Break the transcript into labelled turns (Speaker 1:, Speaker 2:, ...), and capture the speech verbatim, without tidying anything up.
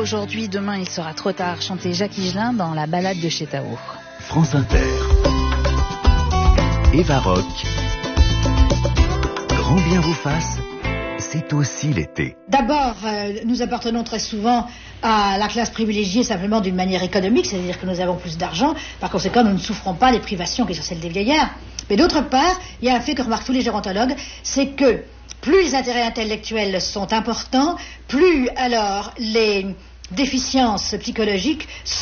Speaker 1: aujourd'hui, demain il sera trop tard, chantait Jacques Higelin dans La balade de chez Tao.
Speaker 2: France Inter. Eva Rock. Grand bien vous fasse, c'est aussi l'été.
Speaker 3: D'abord, euh, nous appartenons très souvent à la classe privilégiée simplement d'une manière économique, c'est-à-dire que nous avons plus d'argent, par conséquent nous ne souffrons pas des privations qui sont celles des vieillards. Mais d'autre part, il y a un fait que remarquent tous les gérontologues, c'est que plus les intérêts intellectuels sont importants, plus alors les déficiences psychologiques